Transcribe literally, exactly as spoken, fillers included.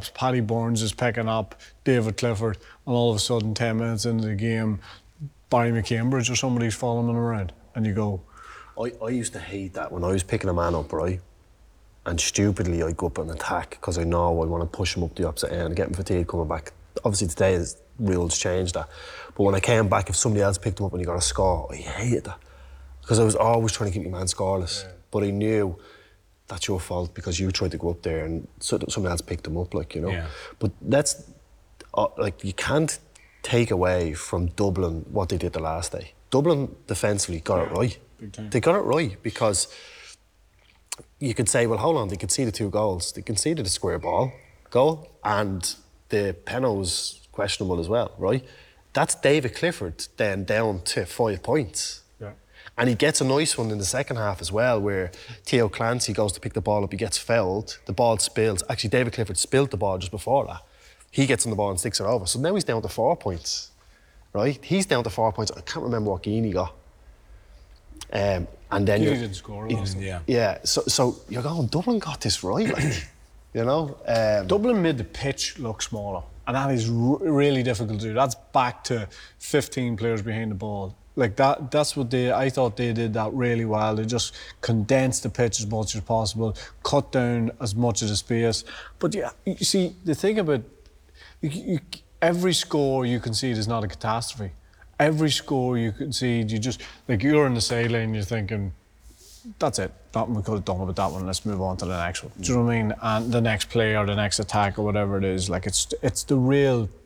stops, Paddy Burns is picking up David Clifford, and all of a sudden, ten minutes into the game, Barry McCambridge or somebody's following him around, and you go... I, I used to hate that when I was picking a man up, right? And stupidly I'd go up and attack because I know I want to push him up the opposite end, getting fatigued coming back. Obviously today the rules changed that. But when I came back, if somebody else picked him up and he got a score, I hated that. Because I was always trying to keep my man scoreless. Yeah. But I knew that's your fault because you tried to go up there and somebody else picked him up, like, you know. Yeah. But that's, uh, like, you can't take away from Dublin what they did the last day. Dublin defensively got yeah. it right. Big time. They got it right because you could say, well, hold on, they conceded two goals. They conceded a square ball goal and the penalty was questionable as well, right? That's David Clifford then down to five points. Yeah. And he gets a nice one in the second half as well where Theo Clancy goes to pick the ball up, he gets fouled, the ball spills. Actually, David Clifford spilled the ball just before that. He gets on the ball and sticks it over. So now he's down to four points, right? He's down to four points. I can't remember what Geaney got. Um, and then he didn't score. He, yeah, yeah. So, so you're going, Dublin got this right, like, you know. Um, Dublin made the pitch look smaller, and that is r really difficult to do. That's back to fifteen players behind the ball. Like that. That's what they. I thought they did that really well. They just condensed the pitch as much as possible, cut down as much of the space. But yeah, you see, the thing about you, you, every score you concede is not a catastrophe. Every score you concede, you just, like, you're in the sideline, you're thinking, that's it, nothing we could have done about that one, let's move on to the next one. Mm. Do you know what I mean? And the next play or the next attack or whatever it is, like, it's it's the real